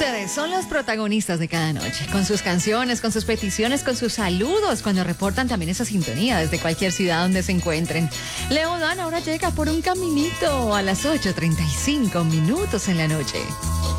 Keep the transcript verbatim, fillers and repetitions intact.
Ustedes son los protagonistas de cada noche, con sus canciones, con sus peticiones, con sus saludos, cuando reportan también esa sintonía desde cualquier ciudad donde se encuentren. Leo Dan ahora llega por un caminito a las ocho treinta y cinco minutos en la noche.